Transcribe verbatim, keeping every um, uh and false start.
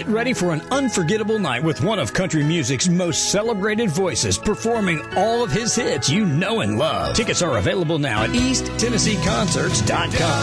Get ready for an unforgettable night with one of country music's most celebrated voices performing all of his hits you know and love. Tickets are available now at east tennessee concerts dot com.